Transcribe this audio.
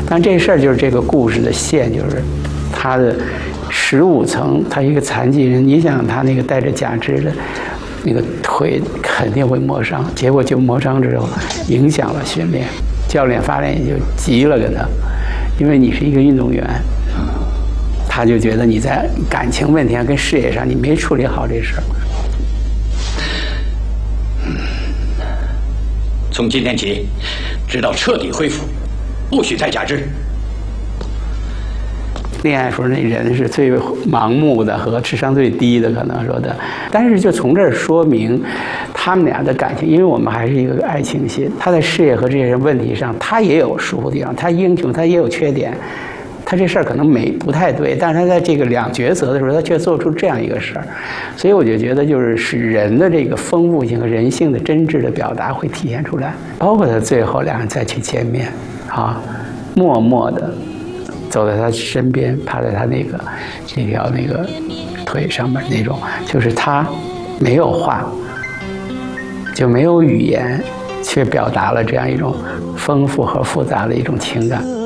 但这事儿就是这个故事的线，就是他的15层，他一个残疾人，你想他那个带着假肢的那个腿肯定会磨伤，结果就磨伤之后影响了训练，教练发现就急了跟他，因为你是一个运动员。他就觉得你在感情问题上跟事业上你没处理好这事儿。 从今天起，直到彻底恢复，不许再假肢。 恋爱时候那人是最盲目的和智商最低的，可能说的。但是就从这儿说明他们俩的感情，因为我们还是一个爱情戏。他在事业和这些问题上，他也有疏忽地方，他英雄，他也有缺点。他这事儿可能不太对，但是他在这个两角色的时候，他却做出这样一个事儿，所以我就觉得就是使人的这个丰富性和人性的真挚的表达会体现出来。包括他最后两人再去见面，啊，默默的走在他身边，趴在他那条腿上面那种，就是他没有话，就没有语言，却表达了这样一种丰富和复杂的一种情感。